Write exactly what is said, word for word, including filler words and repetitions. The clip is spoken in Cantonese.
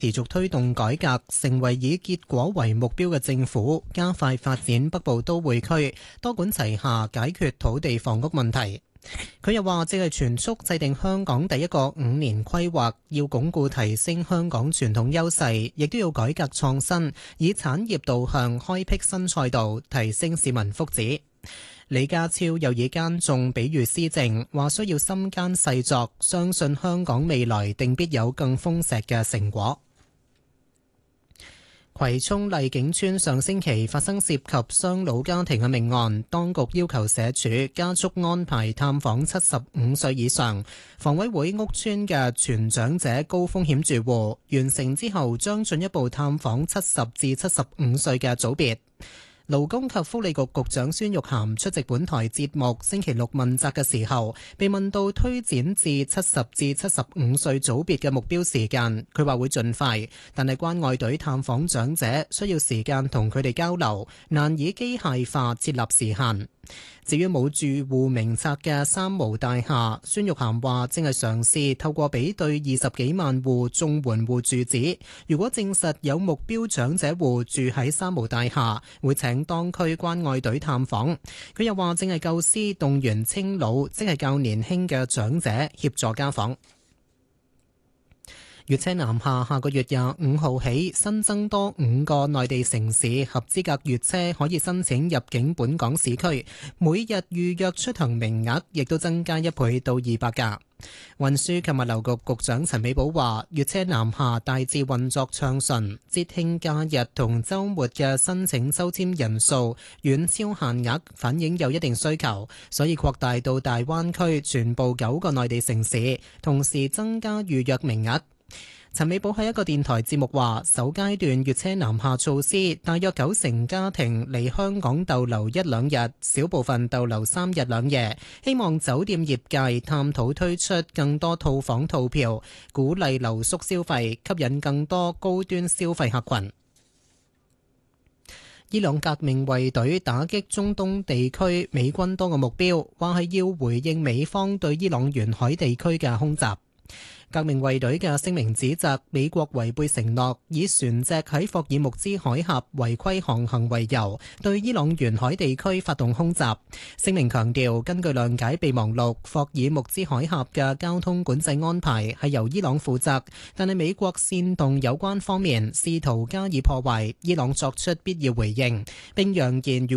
持續推動改革，成為以結果為目標嘅政府，加快發展北部都會區，多管齊下解決土地房屋問題。佢又話，正係全速制定香港第一個五年規劃，要鞏固提升香港傳統優勢，亦都要改革創新，以產業導向開闢新賽道，提升市民福祉。李家超又以耕種比喻施政，話需要深耕細作，相信香港未來定必有更豐碩嘅成果。葵涌麗景村上星期發生涉及雙老家庭嘅命案，當局要求社署加速安排探訪七十五歲以上房委會屋邨嘅全長者高風險住戶，完成之後將進一步探訪七十至七十五歲嘅組別。勞工及福利局局長孫玉菡出席本台節目星期六問責嘅時候，被問到推展至七十至七十五歲組別嘅目標時間，佢話會盡快，但係關愛隊探訪長者需要時間同佢哋交流，難以機械化設立時限。至於冇住戶名冊嘅三無大廈，孫玉菡話正係嘗試透過比對二十幾萬戶綜援戶住址，如果證實有目標長者戶住喺三無大廈，會請當區關愛隊探訪。佢又話正係構思動員青老，即係較年輕嘅長者協助家訪。粵車南下下個月廿五號起新增多五個內地城市合資格粵車可以申請入境本港市區，每日預約出行名額亦都增加一倍到二百架。運輸及物流局局長陳美寶話，粵車南下大致運作暢順，節慶假日同週末嘅申請抽籤人數遠超限額，反映有一定需求，所以擴大到大灣區全部九個內地城市，同時增加預約名額。陳美寶喺一個電台節目話，首階段粵車南下措施，大約九成家庭嚟香港逗留一兩日，少部分逗留三日兩夜。希望酒店業界探討推出更多套房套票，鼓勵留宿消費，吸引更多高端消費客群。伊朗革命衛隊打擊中東地區美軍多個目標，話係要回應美方對伊朗沿海地區嘅空襲。革命衛隊嘅聲明指責美國違背承諾，以船隻喺霍爾木茲海峽違規航行為由，對伊朗沿海地區發動空襲。聲明強調，根據諒解備忘錄，霍爾木茲海峽嘅交通管制安排係由伊朗負責，但係美國煽動有關方面試圖加以破壞，伊朗作出必要回應，並揚言如